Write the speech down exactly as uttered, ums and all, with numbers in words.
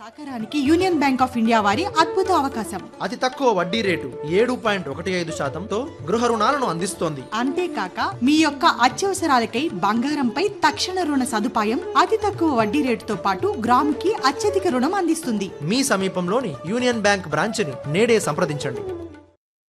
సాకారానికి union bank of India వారి అద్భుత అవకాశం. అతి తక్కువ వడ్డీ రేటు ఏడు పాయింట్ ఒకటి ఐదు శాతంతో గృహ రుణాలను అందిస్తోంది. అంతేకాక మీ యొక్క అత్యవసరాలకై బంగారంపై తక్షణ రుణ సదుపాయం, అతి తక్కువ వడ్డీ రేటుతో పాటు గ్రాముకి అత్యధిక రుణం అందిస్తుంది. మీ సమీపంలోని యూనియన్ బ్యాంక్ బ్రాంచ్ ని నేడే సంప్రదించండి.